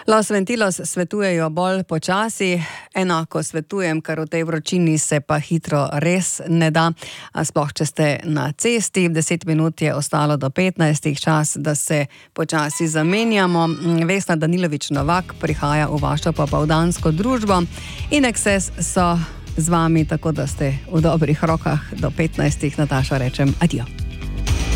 Los Ventilos svetujejo bolj počasi, enako svetujem, ker v tej vročini se pa hitro res ne da. Sploh, če ste na cesti, 10 minut je ostalo do 15, čas, da se počasi zamenjamo. Vesna Danilovič Novak prihaja v vašo popoldansko družbo. Inexes so z vami, tako da ste v dobrih rokah do 15. Nataša, rečem adijo.